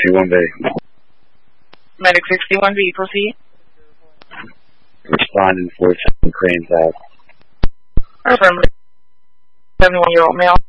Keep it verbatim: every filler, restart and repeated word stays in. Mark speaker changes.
Speaker 1: sixty-one B.
Speaker 2: Medic sixty-one B, proceed.
Speaker 1: Responding for seven Cranes out.
Speaker 2: Affirmative. seventy-one-year-old male.